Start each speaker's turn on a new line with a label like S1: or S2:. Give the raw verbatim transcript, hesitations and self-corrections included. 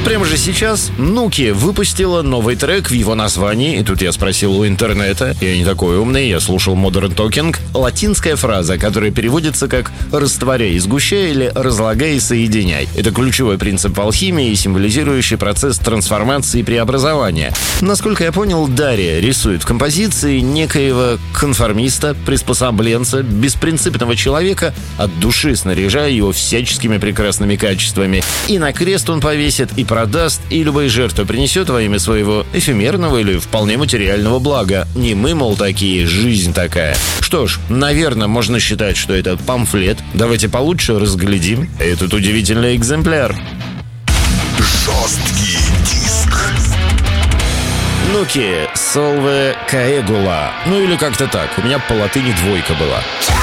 S1: Прямо же сейчас Нуки выпустила новый трек в его названии, и тут я спросил у интернета, я не такой умный, я слушал Modern Talking, латинская фраза, которая переводится как «растворяй и сгущай» или «разлагай и соединяй». Это ключевой принцип в алхимии, символизирующий процесс трансформации и преобразования. Насколько я понял, Дарья рисует в композиции некоего конформиста, приспособленца, беспринципного человека, от души снаряжая его всяческими прекрасными качествами. И на крест он повесит, и продаст, и любые жертвы принесет во имя своего эфемерного или вполне материального блага. Не мы, мол, такие, жизнь такая. Что ж, наверное, можно считать, что это памфлет. Давайте получше разглядим этот удивительный экземпляр.
S2: Жесткий диск.
S1: Нуки, Solve Caegula. Ну или как-то так. У меня по латыни двойка была.